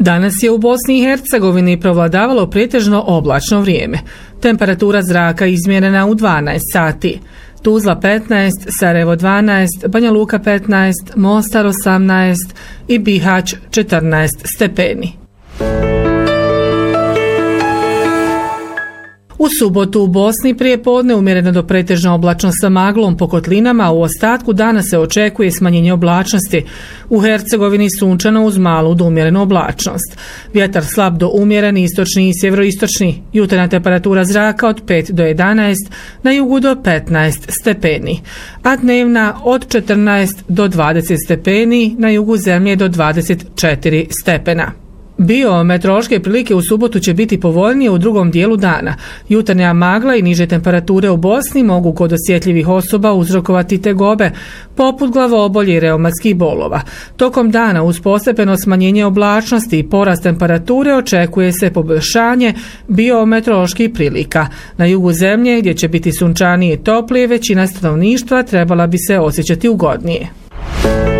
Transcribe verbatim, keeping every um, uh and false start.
Danas je u Bosni i Hercegovini provladavalo pretežno oblačno vrijeme. Temperatura zraka izmjerena u dvanaest sati. Tuzla petnaest, Sarajevo dvanaest, Banja Luka petnaest, Mostar osamnaest i Bihać četrnaest stepeni. U subotu u Bosni prije podne umjereno do pretežno oblačno sa maglom po kotlinama, u ostatku dana se očekuje smanjenje oblačnosti. U Hercegovini sunčano uz malu do umjerenu oblačnost. Vjetar slab do umjeren, istočni i sjeveroistočni. Jutarnja temperatura zraka od pet do jedanaest, na jugu do petnaest stepeni. A dnevna od četrnaest do dvadeset stepeni, na jugu zemlje do dvadeset četiri stepena. Biometeorološke prilike u subotu će biti povoljnije u drugom dijelu dana. Jutarnja magla i niže temperature u Bosni mogu kod osjetljivih osoba uzrokovati tegobe, poput glavobolje i reumatskih bolova. Tokom dana uz postepeno smanjenje oblačnosti i porast temperature očekuje se poboljšanje biometeoroloških prilika. Na jugu zemlje, gdje će biti sunčanije i toplije, većina stanovništva trebala bi se osjećati ugodnije.